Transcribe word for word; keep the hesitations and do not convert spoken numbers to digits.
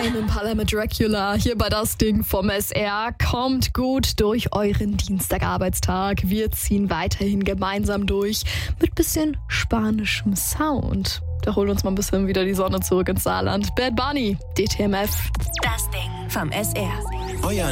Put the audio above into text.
Tame Impala mit Dracula hier bei Das Ding vom S R. Kommt gut durch euren Dienstagarbeitstag. Wir ziehen weiterhin gemeinsam durch mit bisschen spanischem Sound. Da holt uns mal ein bisschen wieder die Sonne zurück ins Saarland. Bad Bunny, D T M F. Das Ding vom S R. Euer